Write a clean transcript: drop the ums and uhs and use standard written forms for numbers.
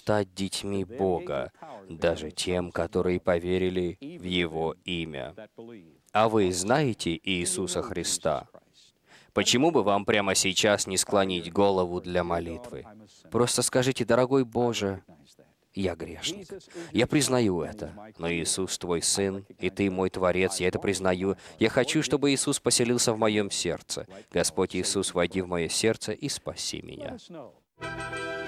стать детьми Бога, даже тем, которые поверили в Его имя. А вы знаете Иисуса Христа? Почему бы вам прямо сейчас не склонить голову для молитвы? Просто скажите: «Дорогой Боже, я грешник. Я признаю это. Но Иисус Твой Сын, и Ты мой Творец, я это признаю. Я хочу, чтобы Иисус поселился в моем сердце. Господь Иисус, войди в мое сердце и спаси меня».